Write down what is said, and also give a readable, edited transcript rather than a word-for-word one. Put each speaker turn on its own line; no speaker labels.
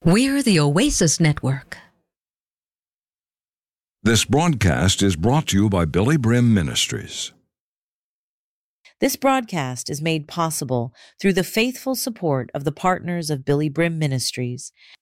We're the Oasis Network.
This broadcast is brought to you by Billy Brim Ministries.
This broadcast is made possible through the faithful support of the partners of Billy Brim Ministries